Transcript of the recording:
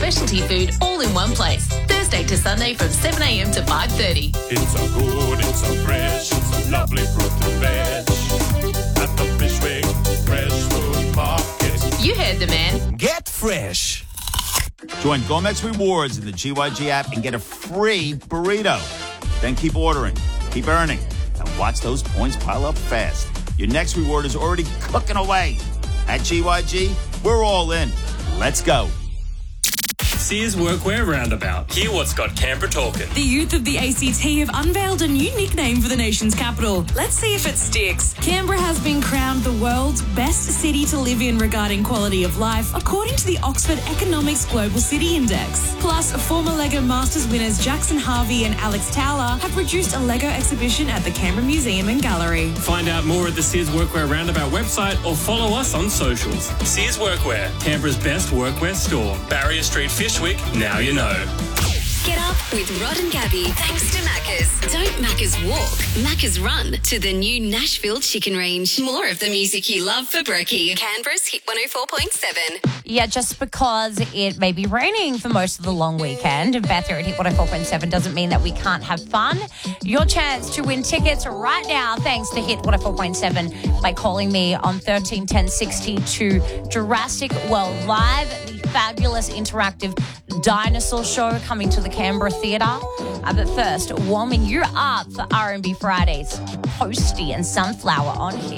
specialty food all in one place. Thursday to Sunday from 7 a.m. to 5:30. It's so good, it's so fresh, it's a lovely fruit and veg. At the Fishwick Fresh Food Market. You heard the man. Get fresh. Join Gomex Rewards in the GYG app and get a free burrito. Then keep ordering, keep earning, and watch those points pile up fast. Your next reward is already cooking away. At GYG, we're all in. Let's go. Sears Workwear Roundabout. Hear what's got Canberra talking. The youth of the ACT have unveiled a new nickname for the nation's capital. Let's see if it sticks. Canberra has been crowned the world's best city to live in regarding quality of life, according to the Oxford Economics Global City Index. Plus, former LEGO Masters winners Jackson Harvey and Alex Towler have produced a LEGO exhibition at the Canberra Museum and Gallery. Find out more at the Sears Workwear Roundabout website or follow us on socials. Sears Workwear, Canberra's best workwear store. Barrier Street, Fishwick, now you know. Get up with Rod and Gabby. Thanks to Macca's. Don't Macca's walk, Macca's run to the new Nashville Chicken Range. More of the music you love for brekkie. Canberra's Hit 104.7. Yeah, just because it may be raining for most of the long weekend, Beth here at Hit 104.7 doesn't mean that we can't have fun. Your chance to win tickets right now, thanks to Hit 104.7, by calling me on 13 10 60 to Jurassic World Live, the fabulous interactive dinosaur show coming to the Canberra Theatre. But first, warming you up for R&B Fridays, Posty and Sunflower on Hit.